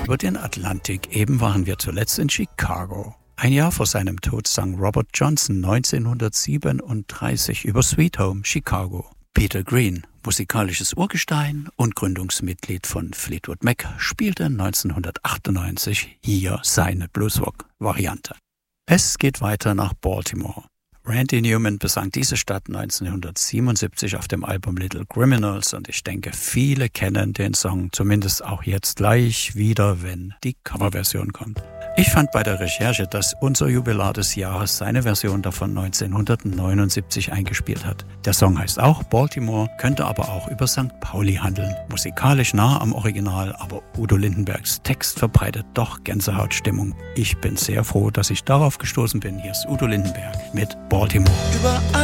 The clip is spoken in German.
über den Atlantik. Eben waren wir zuletzt in Chicago. Ein Jahr vor seinem Tod sang Robert Johnson 1937 über Sweet Home Chicago. Peter Green, musikalisches Urgestein und Gründungsmitglied von Fleetwood Mac, spielte 1998 hier seine Bluesrock-Variante. Es geht weiter nach Baltimore. Randy Newman besang diese Stadt 1977 auf dem Album Little Criminals und ich denke, viele kennen den Song, zumindest auch jetzt gleich wieder, wenn die Coverversion kommt. Ich fand bei der Recherche, dass unser Jubilar des Jahres seine Version davon 1979 eingespielt hat. Der Song heißt auch Baltimore, könnte aber auch über St. Pauli handeln. Musikalisch nah am Original, aber Udo Lindenbergs Text verbreitet doch Gänsehautstimmung. Ich bin sehr froh, dass ich darauf gestoßen bin. Hier ist Udo Lindenberg mit Baltimore.